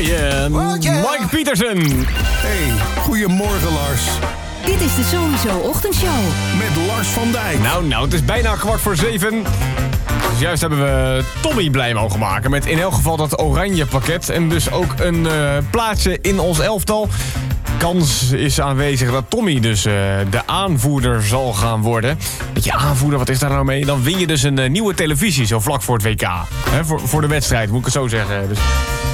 Mike Pietersen. Hey, goedemorgen Lars. Dit is de Sowieso Ochtendshow. Met Lars van Dijk. Nou, het is bijna 6:15. Dus juist hebben we Tommy blij mogen maken met in elk geval dat oranje pakket. En dus ook een plaatsje in ons elftal. Kans is aanwezig dat Tommy dus de aanvoerder zal gaan worden. Weet je, aanvoerder, wat is daar nou mee? Dan win je dus een nieuwe televisie, zo vlak voor het WK. Hè, voor de wedstrijd, moet ik het zo zeggen. Dus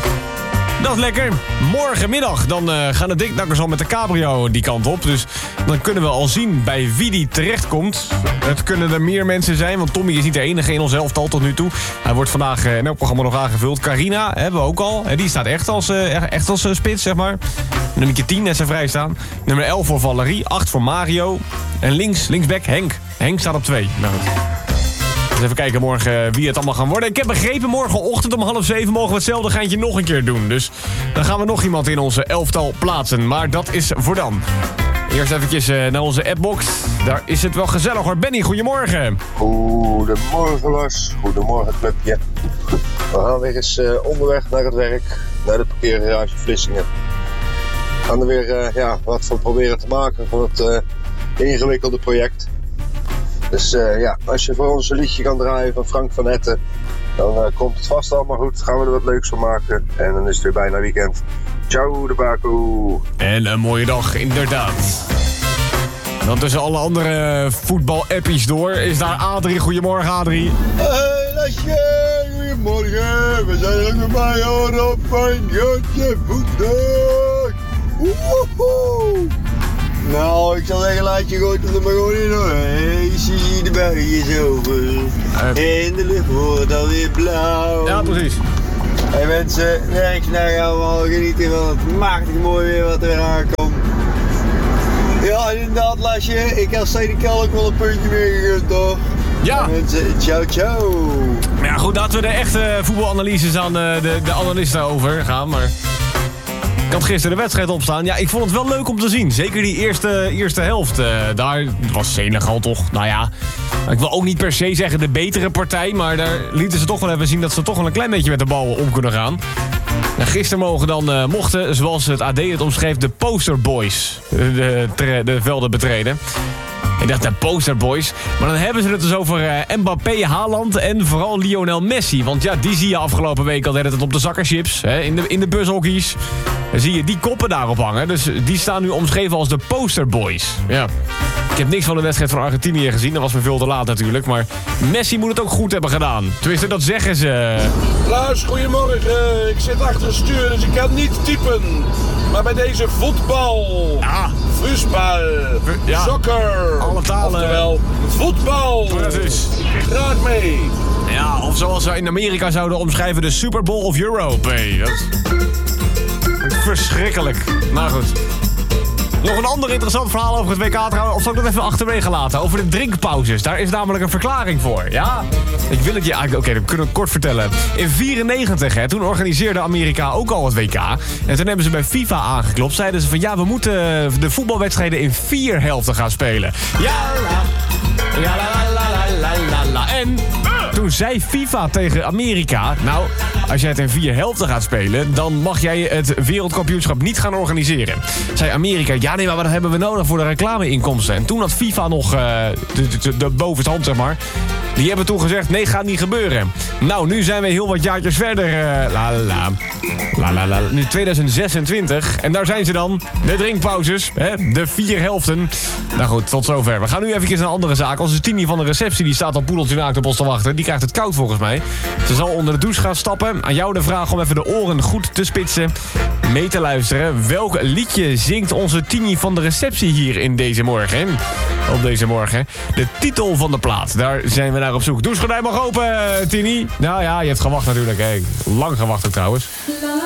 dat is lekker. Morgenmiddag dan gaan de diknakkers al met de cabrio die kant op. Dus dan kunnen we al zien bij wie die terechtkomt. Het kunnen er meer mensen zijn, want Tommy is niet de enige in ons elftal tot nu toe. Hij wordt vandaag in elk programma nog aangevuld. Carina hebben we ook al. Die staat echt als spits, zeg maar. Nummer 10, net zijn vrij staan. Nummer 11 voor Valerie, 8 voor Mario. En linksback Henk. Henk staat op 2. Nou goed. Dus even kijken morgen wie het allemaal gaan worden. Ik heb begrepen, morgenochtend om 6:30 mogen we hetzelfde geintje nog een keer doen. Dus dan gaan we nog iemand in onze elftal plaatsen. Maar dat is voor dan. Eerst eventjes naar onze appbox. Daar is het wel gezellig hoor. Benny, goedemorgen. Goedemorgen Lars. Goedemorgen clubje. We gaan weer eens onderweg naar het werk. Naar de parkeergarage Vlissingen. We gaan er weer wat van proberen te maken van het ingewikkelde project. Dus als je voor ons een liedje kan draaien van Frank van Etten, dan komt het vast allemaal goed. Gaan we er wat leuks van maken. En dan is het weer bijna weekend. Ciao de Baku. En een mooie dag, inderdaad. Dan tussen alle andere voetbal-appies door is daar Adrie. Goedemorgen Adrie. Hey Lasje, goedemorgen. We zijn er ook bij hoor op een Joodje voetdag. Woehoe. Nou, ik zal zeggen, laat je gooit er maar gewoon in hoor. Hey, zie de buien over. En de lucht wordt alweer blauw. Ja, precies. Hey mensen, werkdag allemaal genieten van het machtig mooi weer wat er weer aankomt. Ja, inderdaad Lasje, ik had Stede Kel ook wel een puntje meer gegund toch? Ja. En mensen, ciao. Maar ja goed, laten we de echte voetbalanalyses aan de analisten over gaan, maar... Ik had gisteren de wedstrijd opstaan. Ja, ik vond het wel leuk om te zien. Zeker die eerste helft. Daar was Senegal toch, nou ja... Ik wil ook niet per se zeggen de betere partij... maar daar lieten ze toch wel even zien dat ze toch wel een klein beetje met de bal om kunnen gaan. Nou, gisteren mochten, zoals het AD het omschreef... de posterboys de velden betreden. Ik dacht, de posterboys. Maar dan hebben ze het dus over Mbappé, Haaland en vooral Lionel Messi. Want ja, die zie je afgelopen week al het op de zakkerchips. Hè, in de bushockeys. Dan zie je die koppen daarop hangen. Dus die staan nu omschreven als de posterboys. Ja. Ik heb niks van de wedstrijd van Argentinië gezien. Dat was me veel te laat natuurlijk. Maar Messi moet het ook goed hebben gedaan. Tenminste, dat zeggen ze. Lars, goedemorgen. Ik zit achter het stuur, dus ik kan niet typen. Maar bij deze voetbal, voetbal, soccer, alle talen. Oftewel voetbal. Precies. Graag mee. Ja, of zoals ze in Amerika zouden omschrijven, de Super Bowl of Europe. Hey, dat is verschrikkelijk. Maar goed. Nog een ander interessant verhaal over het WK trouwens. Of zal ik dat even achterwege laten? Over de drinkpauzes. Daar is namelijk een verklaring voor. Ja? Ik wil het je... Oké, dat kunnen we het kort vertellen. In 1994, toen organiseerde Amerika ook al het WK. En toen hebben ze bij FIFA aangeklopt. Zeiden ze van ja, we moeten de voetbalwedstrijden in 4 helften gaan spelen. Ja, la la la la la. En toen zei FIFA tegen Amerika... Nou, als jij het in 4 helften gaat spelen... dan mag jij het wereldkampioenschap niet gaan organiseren. Zei Amerika, ja nee, maar wat hebben we nodig voor de reclameinkomsten? En toen had FIFA nog de bovenste hand, zeg maar. Die hebben toen gezegd, nee, gaat niet gebeuren. Nou, nu zijn we heel wat jaartjes verder. Nu 2026. En daar zijn ze dan. De drinkpauzes. Hè? De 4 helften. Nou goed, tot zover. We gaan nu even naar een andere zaak. Onze Tini van de receptie die staat al poedeltje naakt op ons te wachten. Die krijgt het koud volgens mij. Ze zal onder de douche gaan stappen. Aan jou de vraag om even de oren goed te spitsen. Mee te luisteren. Welk liedje zingt onze Tini van de receptie hier in deze morgen? Op deze morgen. De titel van de plaat. Daar zijn we naar op zoek. Douchegordijn mag open, Tini. Nou ja, je hebt gewacht natuurlijk. Hè. Lang gewacht ook trouwens.